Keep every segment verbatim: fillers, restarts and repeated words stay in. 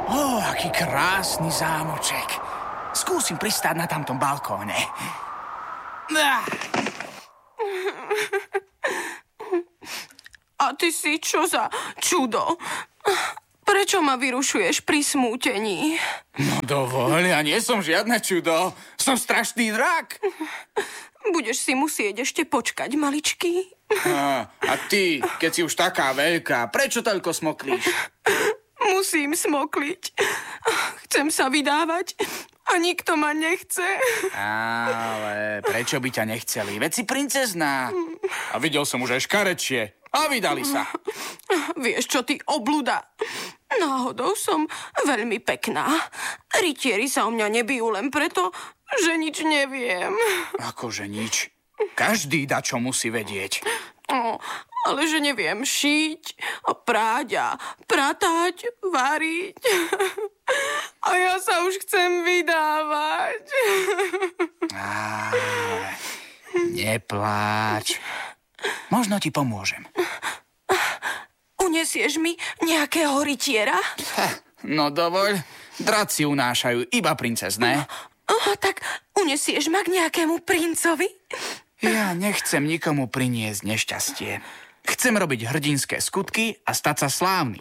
Ó, aký krásny zámoček. Skúsim pristáť na tamtom balkóne. Ah. A ty si čo za čudo? Prečo ma vyrušuješ pri smútení? No dovoľ, ja nie som žiadne čudo. Som strašný drak. Budeš si musieť ešte počkať, maličký. A, a ty, keď si už taká veľká, prečo toľko smoklíš? Musím smokliť. Chcem sa vydávať a nikto ma nechce. Ale prečo by ťa nechceli? Veď si princezná. A videl som už aj škarečie. A vydali sa. Vieš čo, ty obluda? Náhodou som veľmi pekná. Rytieri sa o mňa nebijú len preto, že nič neviem. Akože nič? Každý dačo musí vedieť. O, ale že neviem šiť, a práť a pratať, variť. A ja sa už chcem vydávať. Á, nepláč. Možno ti pomôžem. Unesieš mi nejakého rytiera? No dovoľ, draci unášajú iba princezné. Oh, tak unesieš ma k nejakému princovi? Ja nechcem nikomu priniesť nešťastie. Chcem robiť hrdinské skutky a stať sa slávny.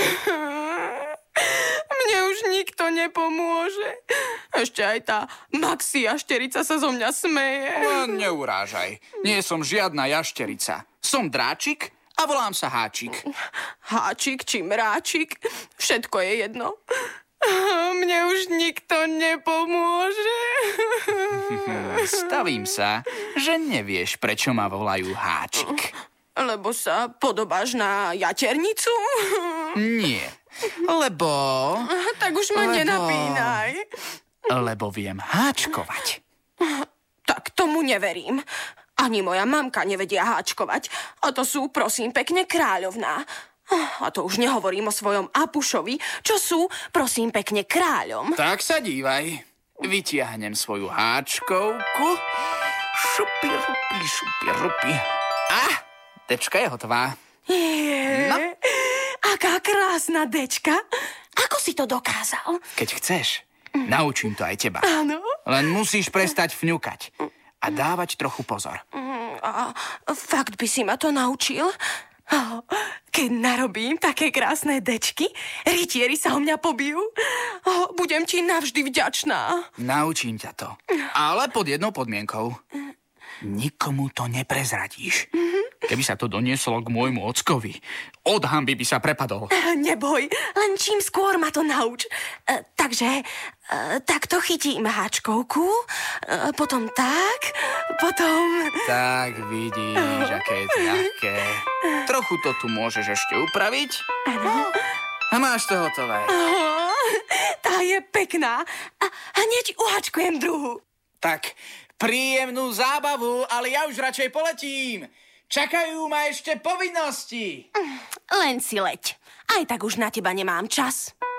Mne už nikto nepomôže. Ešte aj tá Maxi jašterica sa zo mňa smeje. Len neurážaj. Nie som žiadna jašterica. Som dráčik a volám sa Háčik. Háčik či mráčik, všetko je jedno. Mne už nikto nepomôže. Stavím sa, že nevieš, prečo ma volajú Háčik. Lebo sa podobáš na jaternicu? Nie, lebo... Tak už ma lebo... nenapínaj. Lebo viem háčkovať. Tak tomu neverím. Ani moja mamka nevedia háčkovať. A to sú, prosím, pekne kráľovná. A to už nehovorím o svojom Apušovi, čo sú, prosím, pekne kráľom. Tak sa dívaj. Vytiahnem svoju háčkovku. Šupi, rupi, šupi, rupi. A, dečka je hotová. Je, no. Aká krásna dečka. Ako si to dokázal? Keď chceš, naučím to aj teba. Áno. Len musíš prestať fňukať a dávať trochu pozor. A fakt by si ma to naučil? Keď narobím také krásne dečky, rytieri sa o mňa pobijú. Budem ti navždy vďačná. Naučím ťa to. Ale pod jednou podmienkou. Nikomu to neprezradíš. Keby sa to donieslo k môjmu ockovi, od hanby by sa prepadol. Neboj, len čím skôr ma to nauč. E, takže, e, takto chytím háčkovku, e, potom tak, potom... Tak vidíš, aké je to ľahké. Trochu to tu môžeš ešte upraviť. Áno. A máš to hotové. Oh, tá je pekná. A hneď uháčkujem druhú. Tak, príjemnú zábavu, ale ja už radšej poletím. Čakajú ma ešte povinnosti. Len si leď. Aj tak už na teba nemám čas.